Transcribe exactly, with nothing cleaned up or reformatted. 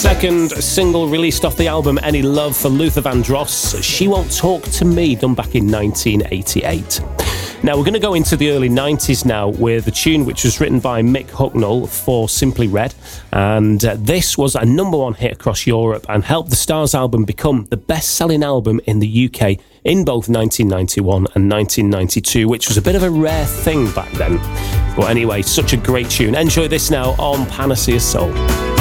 second single released off the album Any Love for Luther Vandross, She Won't Talk to Me, done back in nineteen eighty-eight. Now we're going to go into the early nineties now with a tune which was written by Mick Hucknall for Simply Red, and uh, this was a number one hit across Europe and helped the Stars album become the best-selling album in the U K in both nineteen ninety-one and nineteen ninety-two, which was a bit of a rare thing back then. But anyway, such a great tune. Enjoy this now on Panacea Soul.